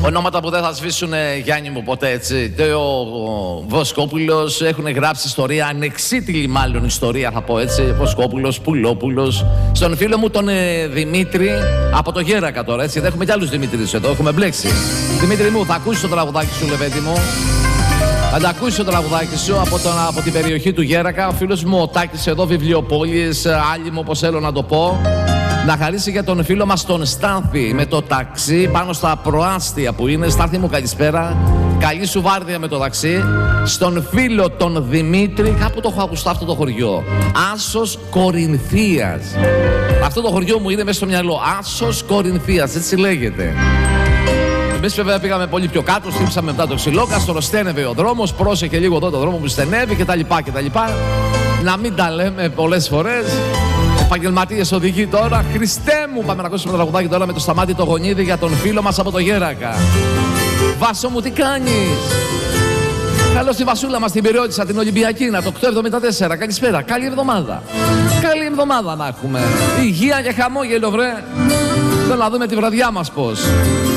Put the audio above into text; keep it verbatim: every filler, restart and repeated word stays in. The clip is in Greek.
Ονόματα που δεν θα σβήσουν, Γιάννη μου, ποτέ, έτσι. Ο Βοσκόπουλος, έχουν γράψει ιστορία, ανεξίτηλη μάλλον ιστορία θα πω, έτσι. Βοσκόπουλος, Πουλόπουλος. Στον φίλο μου τον ε, Δημήτρη, από το Γέρακα τώρα, έτσι. Δεν έχουμε κι άλλους Δημήτρης εδώ, έχουμε μπλέξει. Δημήτρη μου, θα ακούσεις το τραγουδάκι σου, λεβέντη μου. Θα τα ακούσεις το τραγουδάκι σου από, τον, από την περιοχή του Γέρακα. Ο φίλος μου ο Τάκης εδώ, βιβλιοπόλης, άλυμο, όπως θέλω να το πω. Να χαρίσει για τον φίλο μας τον Στάθη με το ταξί πάνω στα προάστια που είναι. Στάθη μου, καλησπέρα. Καλή σου βάρδια με το ταξί. Στον φίλο τον Δημήτρη, κάπου το έχω ακουστά αυτό το χωριό. Άσος Κορινθίας. Αυτό το χωριό μου είναι μέσα στο μυαλό. Άσος Κορινθίας, έτσι λέγεται. Εμείς βέβαια πήγαμε πολύ πιο κάτω, στύψαμε μετά το Ξυλόκαστρο, στένευε ο δρόμος, πρόσεχε λίγο εδώ το δρόμο που στενεύει κτλ. κτλ. Να μην τα λέμε πολλές φορές. Επαγγελματίες οδηγοί τώρα. Χριστέ μου, πάμε να ακούσουμε το τραγουδάκι τώρα με το Σταμάτη το Γονίδι για τον φίλο μας από το Γέρακα. Βάσο μου, τι κάνεις? Καλώς τη Βασούλα μας την Πειριώτισσα, την Ολυμπιακίνα, το οκτώ εβδομήντα τέσσερα. Καλησπέρα, καλή εβδομάδα. Καλή εβδομάδα να έχουμε. Υγεία και χαμόγελο, βρε. Θέλω να δούμε τη βραδιά μας πώς.